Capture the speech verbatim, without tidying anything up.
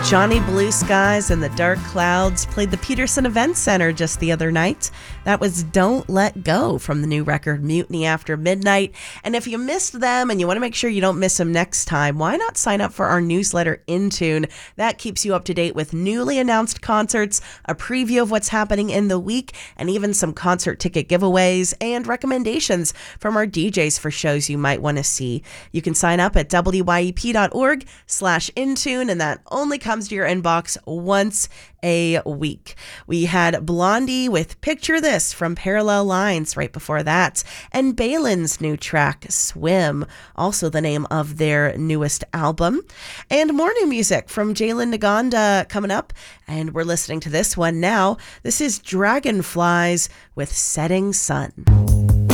Johnny Blue Skies and the Dark Clouds played the Peterson Event Center just the other night. That was Don't Let Go from the new record Mutiny After Midnight. And if you missed them and you want to make sure you don't miss them next time, why not sign up for our newsletter Intune? That keeps you up to date with newly announced concerts, a preview of what's happening in the week, and even some concert ticket giveaways and recommendations from our D Js for shows you might want to see. You can sign up at W Y E P dot org slash Intune, and that only comes to your inbox once a week. We had Blondie with Picture This from Parallel Lines right before that, and Balin's new track Swim, also the name of their newest album, and more new music from Jalen Naganda coming up, and we're listening to this one now. This is Dragonflies with Setting Sun.